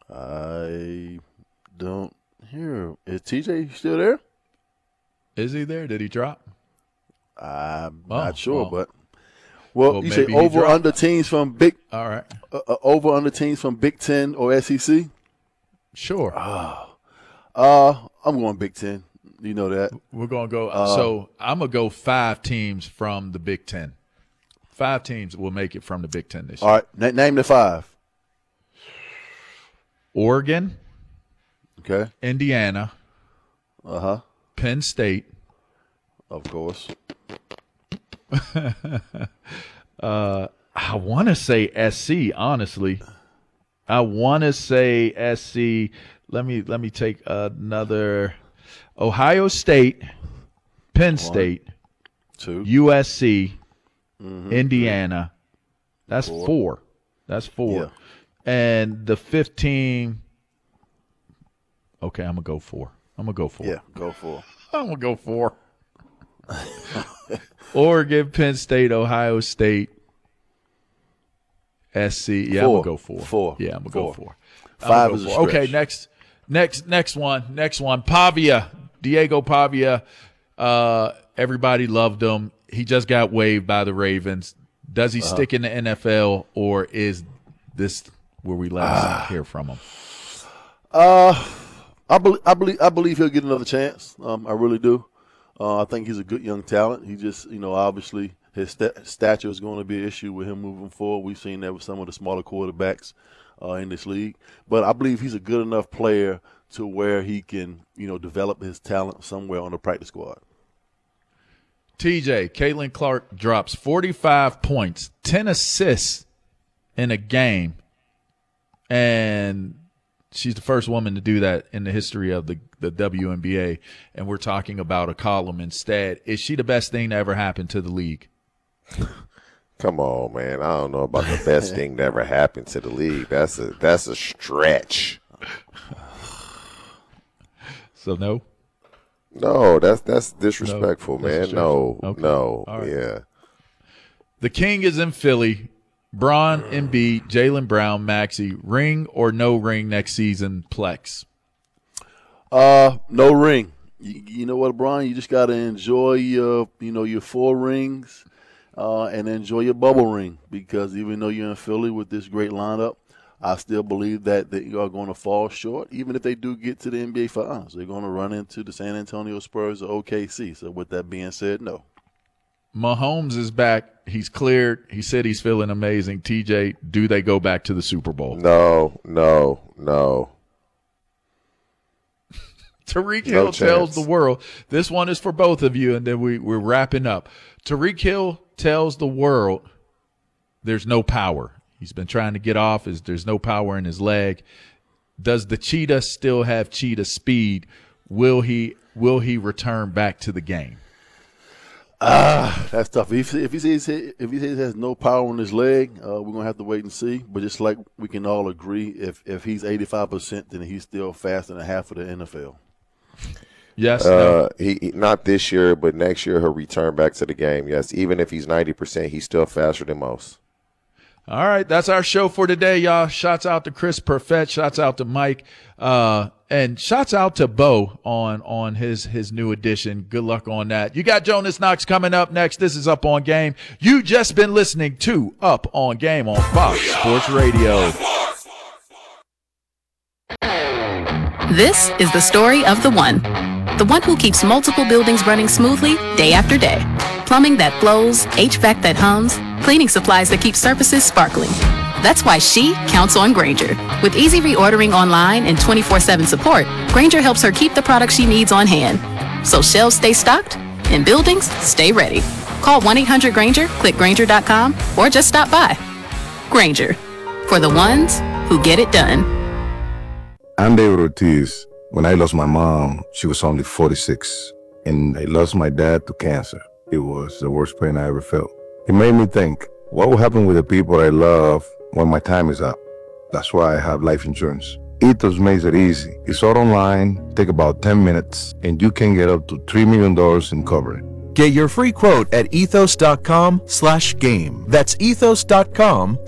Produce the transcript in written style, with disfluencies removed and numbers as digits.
I don't hear. Is TJ still there? Is he there? Did he drop? I'm not sure, well. but you say over under teams from Big. All right. Over under teams from Big Ten or SEC. Sure. I'm going Big Ten. You know that. We're gonna go. So I'm gonna go 5 teams from the Big Ten. 5 teams will make it from the Big Ten this year. All right. Name the 5. Oregon. Okay. Indiana. Penn State. Of course. I want to say SC. Honestly, I want to say SC. Let me take another. Ohio State, Penn State, 2, USC, Indiana. That's 4. That's 4. Yeah. And the 15. Okay, I'm gonna go 4. Yeah, go 4. I'm gonna go 4. Oregon, Penn State, Ohio State, SC. Yeah, I'm gonna go 4. 4. Yeah, I'm gonna go 4. 5 is a stretch. Okay, next one. Pavia, Diego Pavia. Everybody loved him. He just got waived by the Ravens. Does he stick in the NFL, or is this where we last hear from him? I believe he'll get another chance. I really do. I think he's a good young talent. He just, obviously his stature is going to be an issue with him moving forward. We've seen that with some of the smaller quarterbacks in this league. But I believe he's a good enough player to where he can, develop his talent somewhere on the practice squad. TJ, Caitlin Clark drops 45 points, 10 assists in a game, and she's the first woman to do that in the history of the WNBA, and we're talking about a column instead. Is she the best thing to ever happen to the league? Come on, man. I don't know about the best thing that ever happened to the league. That's a stretch. So no? No, that's disrespectful, man. No, Okay. no, All right. yeah. The king is in Philly. Bron, Embiid, Jaylen Brown, Maxey, ring or no ring next season, Plex? No ring. You know what, Brian? You just got to enjoy your 4 rings and enjoy your bubble ring, because even though you're in Philly with this great lineup, I still believe that they are going to fall short. Even if they do get to the NBA Finals, they're going to run into the San Antonio Spurs or OKC. So with that being said, no. Mahomes is back. He's cleared. He said he's feeling amazing. TJ, do they go back to the Super Bowl? No. Tyreek Hill tells the world. This one is for both of you, and then we're wrapping up. Tyreek Hill tells the world there's no power. He's been trying to get off. There's no power in his leg. Does the cheetah still have cheetah speed? Will he return back to the game? That's tough. If he says he has no power in his leg, we're gonna have to wait and see. But just like we can all agree, if he's 85%, then he's still faster than half of the NFL. Yes. No. He not this year, but next year he'll return back to the game. Yes, even if he's 90%, he's still faster than most. All right, that's our show for today, y'all. Shouts out to Chris Perfett. Shouts out to Mike. And shouts out to Bo on his new edition. Good luck on that. You got Jonas Knox coming up next. This is Up On Game. You just been listening to Up On Game on Fox Sports Radio. This is the story of the one who keeps multiple buildings running smoothly day after day. Plumbing that flows, HVAC that hums, cleaning supplies that keep surfaces sparkling. That's why she counts on Grainger. With easy reordering online and 24/7 support, Grainger helps her keep the products she needs on hand. So shelves stay stocked and buildings stay ready. Call 1-800-GRAINGER, click Grainger.com, or just stop by. Grainger, for the ones who get it done. I'm David Ortiz. When I lost my mom, she was only 46, and I lost my dad to cancer. It was the worst pain I ever felt. It made me think, what will happen with the people I love when my time is up? That's why I have life insurance. Ethos makes it easy. It's all online, take about 10 minutes, and you can get up to $3 million in coverage. Get your free quote at ethos.com/game. That's ethos.com